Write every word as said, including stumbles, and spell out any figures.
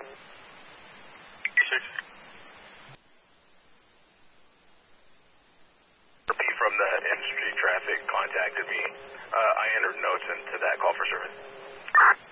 From the industry traffic contacted me. Uh, I entered notes into that call for service.